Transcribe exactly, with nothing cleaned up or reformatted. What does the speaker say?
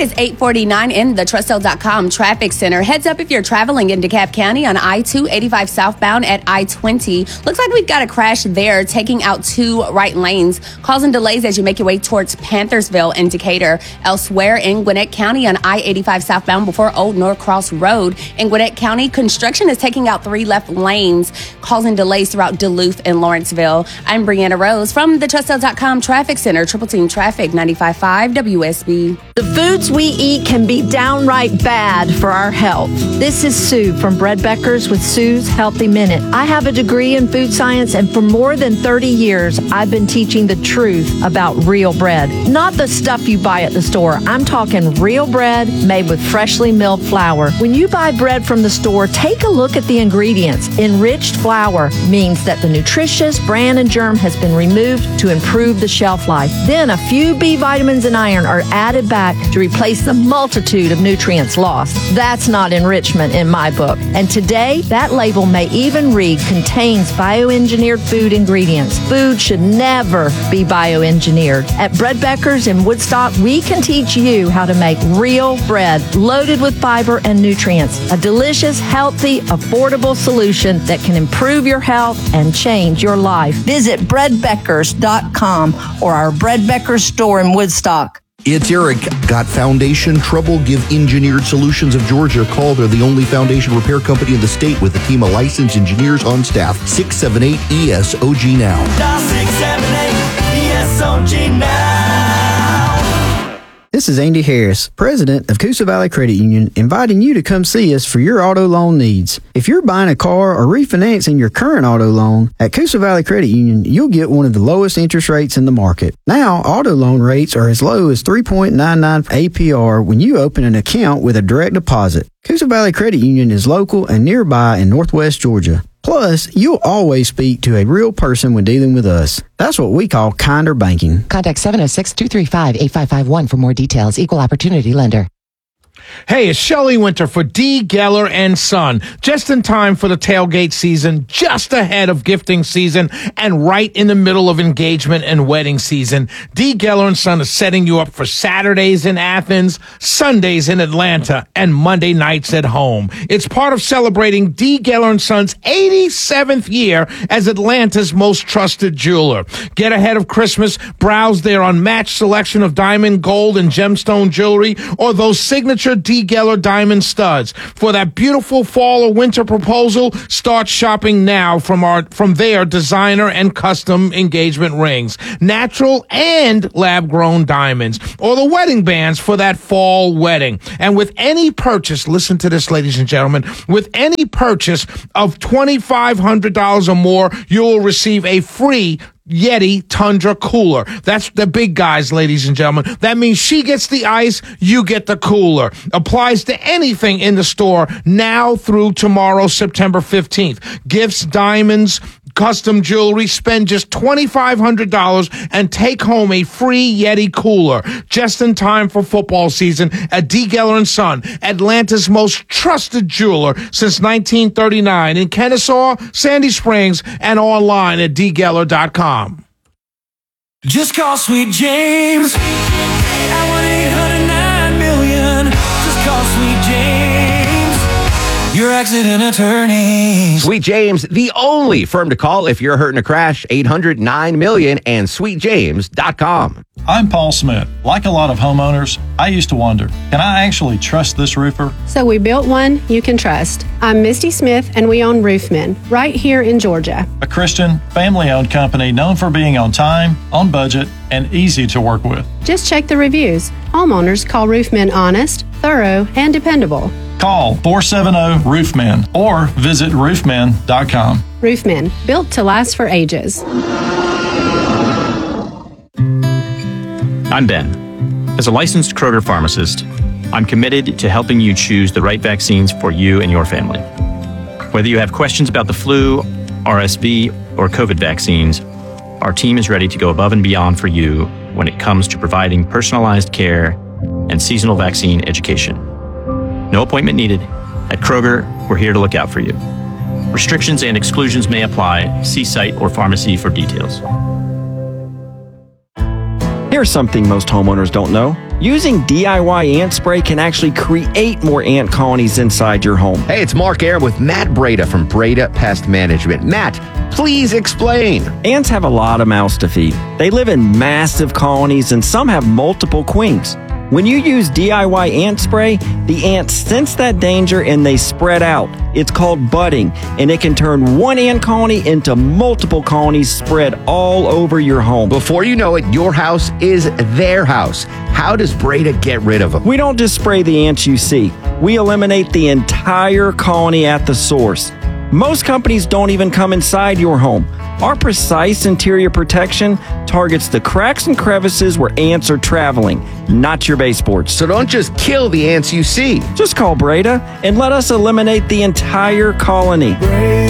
is eight forty-nine in the Trussell dot com traffic center. Heads up if you're traveling in DeKalb County on I two eighty-five southbound at I twenty. Looks like we've got a crash there, taking out two right lanes, causing delays as you make your way towards Panthersville and Decatur. Elsewhere in Gwinnett County on I eighty-five southbound before Old Norcross Road. In Gwinnett County, construction is taking out three left lanes, causing delays throughout Duluth and Lawrenceville. I'm Brianna Rose from the Trussell dot com traffic center. Triple Team Traffic, ninety-five point five W S B. The foods we eat can be downright bad for our health. This is Sue from Bread Beckers with Sue's Healthy Minute. I have a degree in food science, and for more than thirty years, I've been teaching the truth about real bread. Not the stuff you buy at the store. I'm talking real bread made with freshly milled flour. When you buy bread from the store, take a look at the ingredients. Enriched flour means that the nutritious bran and germ has been removed to improve the shelf life. Then a few B vitamins and iron are added back to replace the multitude of nutrients lost. That's not enrichment in my book. And today, that label may even read contains bioengineered food ingredients. Food should never be bioengineered. At Bread Beckers in Woodstock, we can teach you how to make real bread loaded with fiber and nutrients. A delicious, healthy, affordable solution that can improve your health and change your life. Visit bread beckers dot com or our Bread Beckers store in Woodstock. It's Eric. Got foundation trouble? Give Engineered Solutions of Georgia a call. They're the only foundation repair company in the state with a team of licensed engineers on staff. six seven eight E S O G now. six seven eight E S O G now. This is Andy Harris, president of Coosa Valley Credit Union, inviting you to come see us for your auto loan needs. If you're buying a car or refinancing your current auto loan, at Coosa Valley Credit Union, you'll get one of the lowest interest rates in the market. Now, auto loan rates are as low as three point nine nine A P R when you open an account with a direct deposit. Coosa Valley Credit Union is local and nearby in Northwest Georgia. Plus, you'll always speak to a real person when dealing with us. That's what we call kinder banking. Contact seven oh six, two three five, eight five five one for more details. Equal Opportunity Lender. Hey, it's Shelley Winter for D. Geller and Son. Just in time for the tailgate season, just ahead of gifting season, and right in the middle of engagement and wedding season. D. Geller and Son is setting you up for Saturdays in Athens, Sundays in Atlanta, and Monday nights at home. It's part of celebrating D. Geller and Son's eighty-seventh year as Atlanta's most trusted jeweler. Get ahead of Christmas, browse their unmatched selection of diamond, gold, and gemstone jewelry, or those signature D. Geller diamond studs. For that beautiful fall or winter proposal, start shopping now from our from their designer and custom engagement rings, natural and lab-grown diamonds, or the wedding bands for that fall wedding. And with any purchase, listen to this, ladies and gentlemen, with any purchase of twenty-five hundred dollars or more, you will receive a free Yeti Tundra cooler. That's the big guys, ladies and gentlemen. That means she gets the ice, you get the cooler. Applies to anything in the store now through tomorrow, September fifteenth. Gifts, diamonds, custom jewelry. Spend just twenty-five hundred dollars and take home a free Yeti cooler. Just in time for football season at D. Geller and Son, Atlanta's most trusted jeweler since nineteen thirty-nine in Kennesaw, Sandy Springs, and online at d geller dot com. Just call Sweet James at one eight hundred nine million. Just call Sweet James, your accident attorney. Sweet James, the only firm to call if you're hurt in a crash. Eight hundred nine million and sweet james dot com. I'm Paul Smith. Like a lot of homeowners, I used to wonder, can I actually trust this roofer? So we built one you can trust. I'm Misty Smith, and we own Roofmen right here in Georgia. A Christian, family-owned company known for being on time, on budget, and easy to work with. Just check the reviews. Homeowners call Roofmen honest, thorough, and dependable. Call four seven zero Roofmen or visit roofmen dot com. Roofmen, built to last for ages. I'm Ben. As a licensed Kroger pharmacist, I'm committed to helping you choose the right vaccines for you and your family. Whether you have questions about the flu, R S V, or COVID vaccines, our team is ready to go above and beyond for you when it comes to providing personalized care and seasonal vaccine education. No appointment needed. At Kroger, we're here to look out for you. Restrictions and exclusions may apply. See site or pharmacy for details. Here Here's something most homeowners don't know. Using D I Y ant spray can actually create more ant colonies inside your home. Hey, it's Mark Aram with Matt Breda from Breda Pest Management. Matt, please explain. Ants have a lot of mouths to feed. They live in massive colonies and some have multiple queens. When you use D I Y ant spray, the ants sense that danger and they spread out. It's called budding, and it can turn one ant colony into multiple colonies spread all over your home. Before you know it, your house is their house. How does Breda get rid of them? We don't just spray the ants you see. We eliminate the entire colony at the source. Most companies don't even come inside your home. Our precise interior protection targets the cracks and crevices where ants are traveling, not your baseboards. So don't just kill the ants you see. Just call Breda and let us eliminate the entire colony. Breda.